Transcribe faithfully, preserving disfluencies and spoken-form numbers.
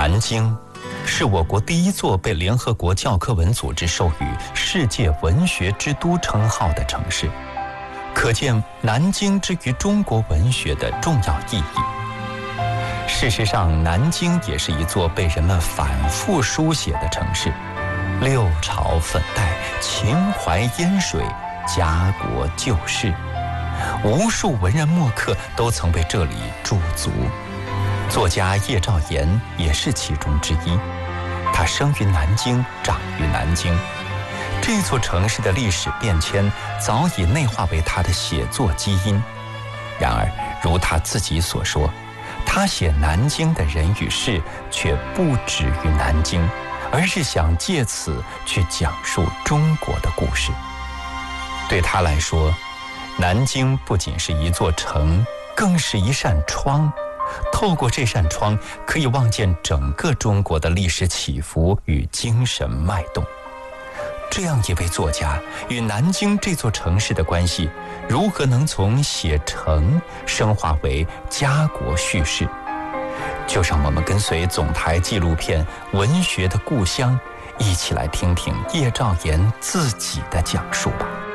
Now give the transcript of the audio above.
南京是我国第一座被联合国教科文组织授予世界文学之都称号的城市，可见南京之于中国文学的重要意义。事实上，南京也是一座被人们反复书写的城市，六朝粉黛，秦淮烟水，家国旧事，无数文人墨客都曾被这里驻足。作家叶兆言也是其中之一，他生于南京，长于南京。这座城市的历史变迁早已内化为他的写作基因。然而，如他自己所说，他写南京的人与事却不止于南京，而是想借此去讲述中国的故事。对他来说，南京不仅是一座城，更是一扇窗。透过这扇窗，可以望见整个中国的历史起伏与精神脉动。这样一位作家与南京这座城市的关系，如何能从写城升华为家国叙事？就让我们跟随总台纪录片《文学的故乡》，一起来听听叶兆言自己的讲述吧。